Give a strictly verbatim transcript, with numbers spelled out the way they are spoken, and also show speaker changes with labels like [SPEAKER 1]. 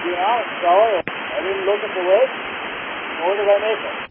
[SPEAKER 1] be honest, fella. I didn't look at the list, nor did I make it.